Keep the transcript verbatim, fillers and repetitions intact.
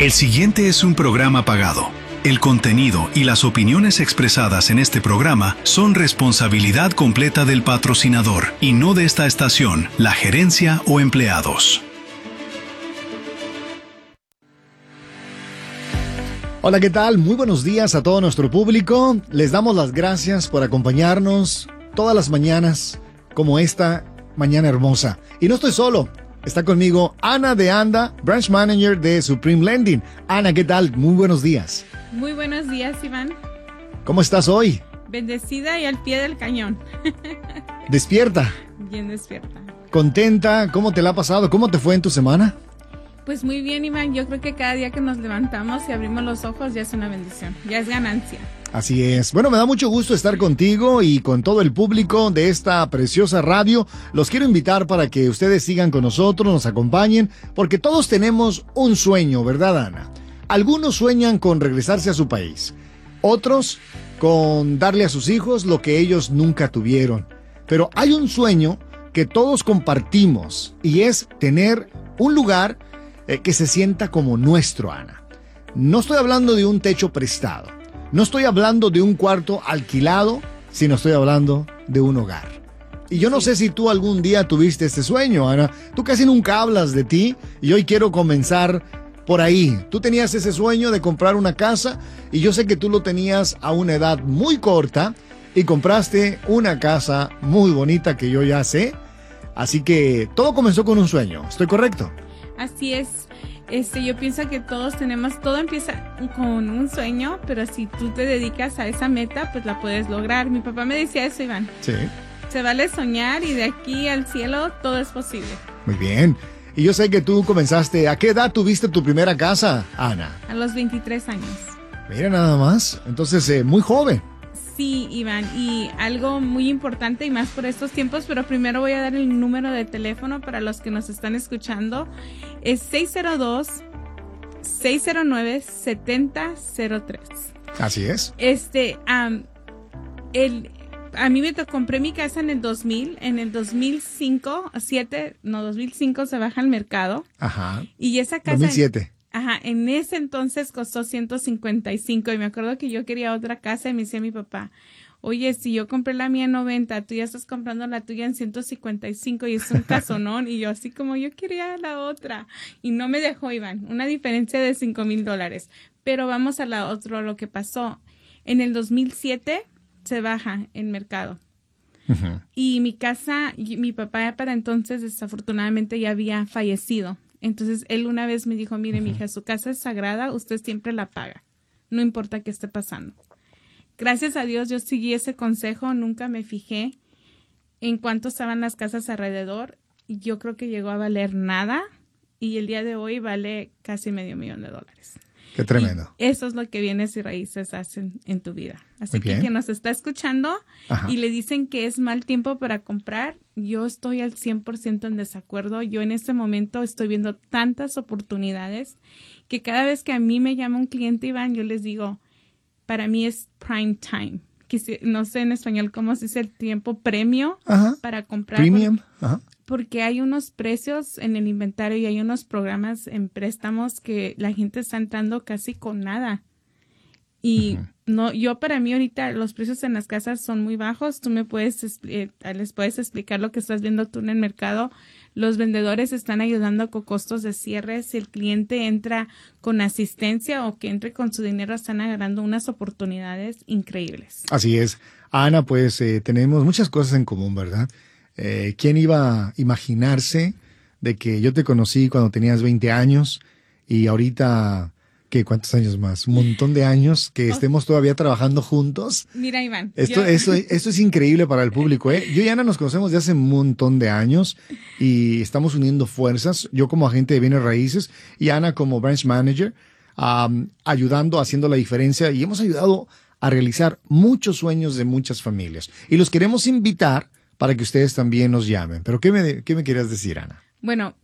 El siguiente es un programa pagado. El contenido y las opiniones expresadas en este programa son responsabilidad completa del patrocinador y no de esta estación, la gerencia o empleados. Hola, ¿qué tal? Muy buenos días a todo nuestro público. Les damos las gracias por acompañarnos todas las mañanas como esta mañana hermosa. Y no estoy solo. Está conmigo Ana de Anda, Branch Manager de Supreme Lending. Ana, ¿qué tal? Muy buenos días. Muy buenos días, Iván. ¿Cómo estás hoy? Bendecida y al pie del cañón. ¿Despierta? Bien despierta. ¿Contenta? ¿Cómo te la ha pasado? ¿Cómo te fue en tu semana? Pues muy bien, Iván. Yo creo que cada día que nos levantamos y abrimos los ojos ya es una bendición, ya es ganancia. Así es. Bueno, me da mucho gusto estar contigo y con todo el público de esta preciosa radio. Los quiero invitar para que ustedes sigan con nosotros, nos acompañen, porque todos tenemos un sueño, ¿verdad, Ana? Algunos sueñan con regresarse a su país, otros con darle a sus hijos lo que ellos nunca tuvieron. Pero hay un sueño que todos compartimos y es tener un lugar eh, que se sienta como nuestro, Ana. No estoy hablando de un techo prestado. No estoy hablando de un cuarto alquilado, sino estoy hablando de un hogar. Y yo no sé si tú algún día tuviste este sueño, Ana. Tú casi nunca hablas de ti y hoy quiero comenzar por ahí. Tú tenías ese sueño de comprar una casa y yo sé que tú lo tenías a una edad muy corta y compraste una casa muy bonita que yo ya sé. Así que todo comenzó con un sueño, ¿estoy correcto? Así es. Este, yo pienso que todos tenemos, todo empieza con un sueño, pero si tú te dedicas a esa meta, pues la puedes lograr. Mi papá me decía eso, Iván. Sí. Se vale soñar y de aquí al cielo todo es posible. Muy bien. Y yo sé que tú comenzaste, ¿a qué edad tuviste tu primera casa, Ana? A los veintitrés años. Mira nada más, entonces eh, muy joven. Sí, Iván, y algo muy importante y más por estos tiempos, pero primero voy a dar el número de teléfono para los que nos están escuchando. Es seis cero dos, seis cero nueve, siete cero cero tres. Así es. Este, um, el, a mí me to- compré mi casa en el dos mil, en el dos mil cinco, siete, no, dos mil cinco se baja al mercado. Ajá. Y esa casa... dos mil siete. Ajá, en ese entonces costó ciento cincuenta y cinco y me acuerdo que yo quería otra casa y me decía mi papá, oye, si yo compré la mía en noventa, tú ya estás comprando la tuya en ciento cincuenta y cinco y es un casonón. Y yo así como yo quería la otra y no me dejó, Iván, una diferencia de cinco mil dólares. Pero vamos a la otra, lo que pasó. En el dos mil siete se baja el mercado. Uh-huh. Y mi casa, y mi papá para entonces desafortunadamente ya había fallecido. Entonces, él una vez me dijo, mire, uh-huh. mija, su casa es sagrada, usted siempre la paga, no importa qué esté pasando. Gracias a Dios, yo seguí ese consejo, nunca me fijé en cuánto estaban las casas alrededor. Y yo creo que llegó a valer nada y el día de hoy vale casi medio millón de dólares. Qué tremendo. Y eso es lo que bienes y raíces hacen en tu vida. Así Muy que bien. quien nos está escuchando Ajá. y le dicen que es mal tiempo para comprar, yo estoy al cien por ciento en desacuerdo. Yo en este momento estoy viendo tantas oportunidades que cada vez que a mí me llama un cliente, Iván, yo les digo, para mí es prime time. Que si, no sé en español cómo se dice el tiempo premio Ajá. para comprar. Premium. Ajá. Porque hay unos precios en el inventario y hay unos programas en préstamos que la gente está entrando casi con nada. Y uh-huh. no, yo para mí ahorita los precios en las casas son muy bajos. Tú me puedes, eh, les puedes explicar lo que estás viendo tú en el mercado. Los vendedores están ayudando con costos de cierre. Si el cliente entra con asistencia o que entre con su dinero, están agarrando unas oportunidades increíbles. Así es. Ana, pues eh, tenemos muchas cosas en común, ¿verdad? Eh, ¿Quién iba a imaginarse de que yo te conocí cuando tenías veinte años y ahorita, ¿qué? ¿Cuántos años más? Un montón de años que oh. estemos todavía trabajando juntos. Mira, Iván. Esto, yo... esto, esto es increíble para el público, ¿eh? Yo y Ana nos conocemos de hace un montón de años y estamos uniendo fuerzas. Yo como agente de bienes raíces y Ana como branch manager, um, ayudando, haciendo la diferencia y hemos ayudado a realizar muchos sueños de muchas familias. Y los queremos invitar para que ustedes también nos llamen. ¿Pero qué me, qué me querías decir, Ana? Bueno,